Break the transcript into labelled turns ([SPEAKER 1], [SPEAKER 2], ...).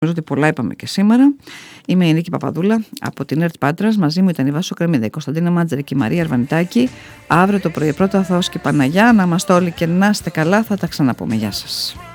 [SPEAKER 1] Νομίζω ότι πολλά είπαμε και σήμερα. Είμαι η Νίκη Παπαδούλα από την ΕΡΤ Πάτρας. Μαζί μου ήταν η Βάσο Κρεμίδα, η Κωνσταντίνα Μάτζαρη και η Μαρία Αρβανιτάκη. Αύριο το πρωί, πρώτα Θεός και Παναγιά, να είμαστε όλοι και να είστε καλά. Θα τα ξαναπούμε. Γεια σας.